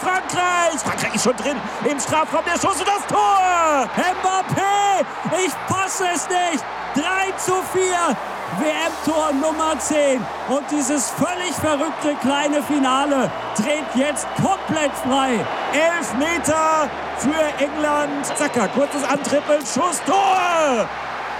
Frankreich. Frankreich ist schon drin im Strafraum, der Schuss und das Tor. Mbappé, ich fasse es nicht. 3:4. WM-Tor Nummer 10. Und dieses völlig verrückte kleine Finale dreht jetzt komplett frei. 11 Meter für England. Saka, kurzes Antrippeln, Schuss, Tor.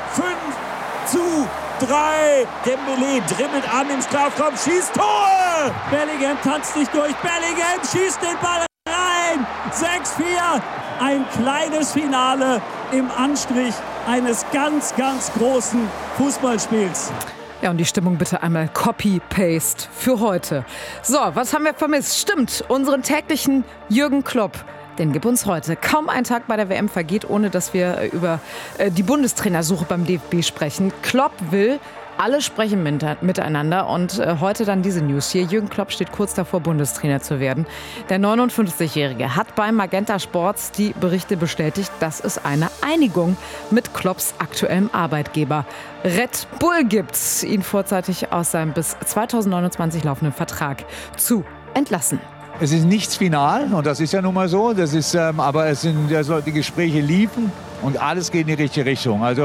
5:3. Dembélé dribbelt an im Strafraum, schießt Tor. Bellingham tanzt nicht durch. Bellingham schießt den Ball rein. 6:4. Ein kleines Finale im Anstrich eines ganz, ganz großen Fußballspiels. Ja, und die Stimmung bitte einmal Copy-Paste für heute. So, was haben wir vermisst? Stimmt, unseren täglichen Jürgen Klopp. Den gibt uns heute. Kaum ein Tag bei der WM vergeht, ohne dass wir über die Bundestrainersuche beim DFB sprechen. Klopp will, alle sprechen miteinander und heute dann diese News hier. Jürgen Klopp steht kurz davor, Bundestrainer zu werden. Der 59-Jährige hat bei Magenta Sports die Berichte bestätigt, dass es eine Einigung mit Klopps aktuellem Arbeitgeber Red Bull gibt, ihn vorzeitig aus seinem bis 2029 laufenden Vertrag zu entlassen. Es ist nichts final und das ist ja nun mal so. Das ist, aber die Gespräche liefen und alles geht in die richtige Richtung. Also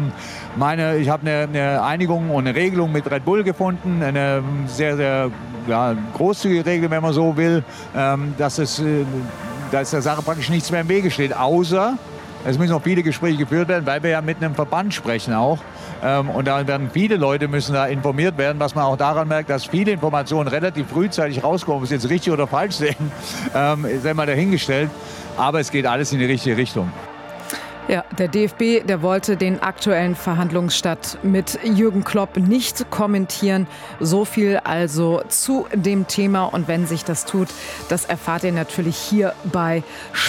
ich habe eine Einigung und eine Regelung mit Red Bull gefunden, eine sehr, sehr großzügige Regelung, wenn man so will, dass der Sache praktisch nichts mehr im Wege steht, außer es müssen noch viele Gespräche geführt werden, weil wir ja mit einem Verband sprechen auch. Und da werden viele Leute müssen da informiert werden, was man auch daran merkt, dass viele Informationen relativ frühzeitig rauskommen. Ob es jetzt richtig oder falsch sehen, ist einmal dahingestellt. Aber es geht alles in die richtige Richtung. Ja, der DFB, der wollte den aktuellen Verhandlungsstand mit Jürgen Klopp nicht kommentieren. So viel also zu dem Thema. Und wenn sich das tut, das erfahrt ihr natürlich hier bei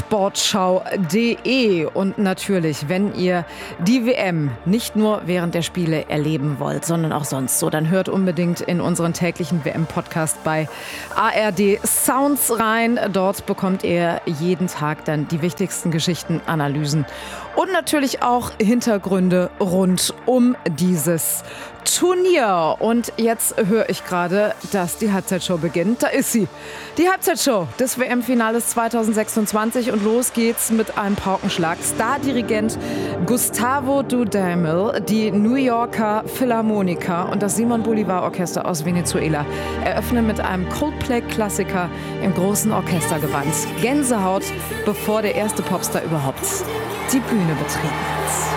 sportschau.de. Und natürlich, wenn ihr die WM nicht nur während der Spiele erleben wollt, sondern auch sonst so, dann hört unbedingt in unseren täglichen WM-Podcast bei ARD Sounds rein. Dort bekommt ihr jeden Tag dann die wichtigsten Geschichten, Analysen und natürlich auch Hintergründe rund um dieses Turnier. Und jetzt höre ich gerade, dass die Halbzeitshow beginnt. Da ist sie. Die Halbzeitshow des WM-Finales 2026. Und los geht's mit einem Paukenschlag. Stardirigent Gustavo Dudamel, die New Yorker Philharmoniker und das Simon Bolivar Orchester aus Venezuela eröffnen mit einem Coldplay-Klassiker im großen Orchestergewand. Gänsehaut, bevor der erste Popstar überhaupt die Bühne betreten hat.